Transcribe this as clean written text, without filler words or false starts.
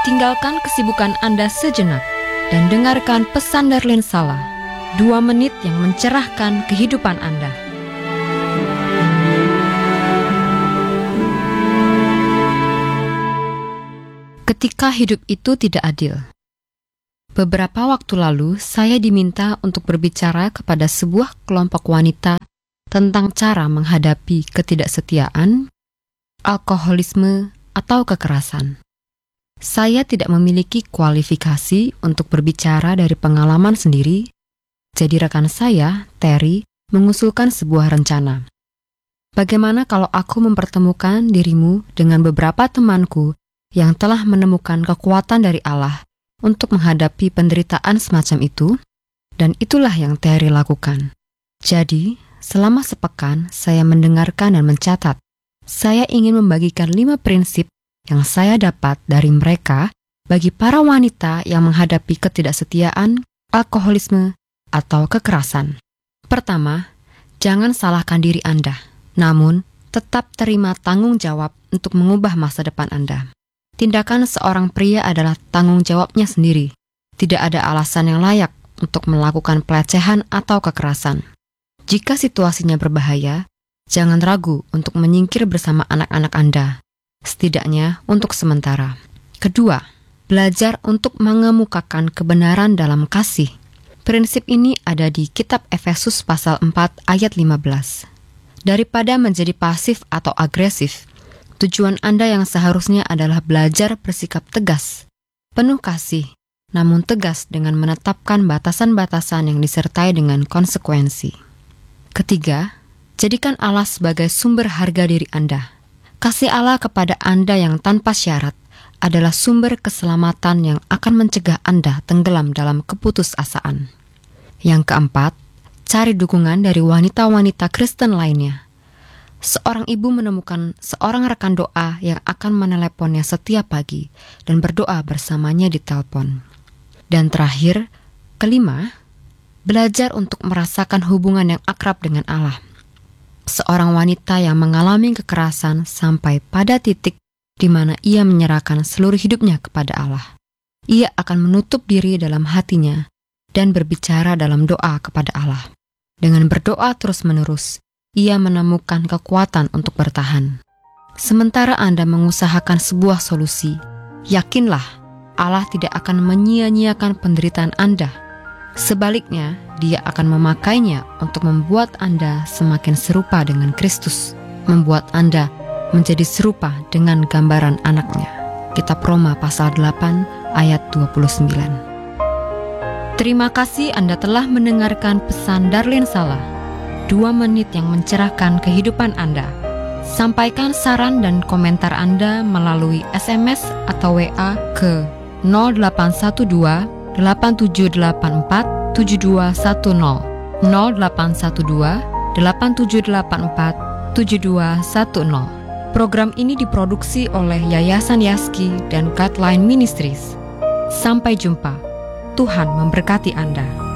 Tinggalkan kesibukan Anda sejenak dan dengarkan pesan Darlene Sala, 2 menit yang mencerahkan kehidupan Anda. Ketika hidup itu tidak adil. Beberapa waktu lalu, saya diminta untuk berbicara kepada sebuah kelompok wanita tentang cara menghadapi ketidaksetiaan, alkoholisme, atau kekerasan. Saya tidak memiliki kualifikasi untuk berbicara dari pengalaman sendiri, jadi rekan saya, Terry, mengusulkan sebuah rencana. Bagaimana kalau aku mempertemukan dirimu dengan beberapa temanku yang telah menemukan kekuatan dari Allah untuk menghadapi penderitaan semacam itu, dan itulah yang Terry lakukan. Jadi, selama sepekan saya mendengarkan dan mencatat. Saya ingin membagikan 5 prinsip yang saya dapat dari mereka bagi para wanita yang menghadapi ketidaksetiaan, alkoholisme, atau kekerasan. Pertama, jangan salahkan diri Anda, namun tetap terima tanggung jawab untuk mengubah masa depan Anda. Tindakan seorang pria adalah tanggung jawabnya sendiri. Tidak ada alasan yang layak untuk melakukan pelecehan atau kekerasan. Jika situasinya berbahaya, jangan ragu untuk menyingkir bersama anak-anak Anda, setidaknya untuk sementara. Kedua, belajar untuk mengemukakan kebenaran dalam kasih. Prinsip ini ada di kitab Efesus pasal 4 ayat 15. Daripada menjadi pasif atau agresif, tujuan Anda yang seharusnya adalah belajar bersikap tegas, penuh kasih, namun tegas dengan menetapkan batasan-batasan yang disertai dengan konsekuensi. Ketiga, jadikan Allah sebagai sumber harga diri Anda. Kasih Allah kepada Anda yang tanpa syarat adalah sumber keselamatan yang akan mencegah Anda tenggelam dalam keputusasaan. Yang keempat, cari dukungan dari wanita-wanita Kristen lainnya. Seorang ibu menemukan seorang rekan doa yang akan meneleponnya setiap pagi dan berdoa bersamanya di telepon. Dan terakhir, kelima, belajar untuk merasakan hubungan yang akrab dengan Allah. Seorang wanita yang mengalami kekerasan sampai pada titik di mana ia menyerahkan seluruh hidupnya kepada Allah. Ia akan menutup diri dalam hatinya dan berbicara dalam doa kepada Allah. Dengan berdoa terus-menerus, ia menemukan kekuatan untuk bertahan. Sementara Anda mengusahakan sebuah solusi, yakinlah Allah tidak akan menyia-nyiakan penderitaan Anda. Sebaliknya, Dia akan memakainya untuk membuat Anda semakin serupa dengan Kristus, membuat Anda menjadi serupa dengan gambaran anaknya. Kitab Roma pasal 8 ayat 29. Terima kasih Anda telah mendengarkan pesan Darlene Sala, 2 menit yang mencerahkan kehidupan Anda. Sampaikan saran dan komentar Anda melalui SMS atau WA ke 0812 8784 7210 0812 8784 7210. Program ini diproduksi oleh Yayasan Yaski dan Guideline Ministries. Sampai jumpa. Tuhan memberkati Anda.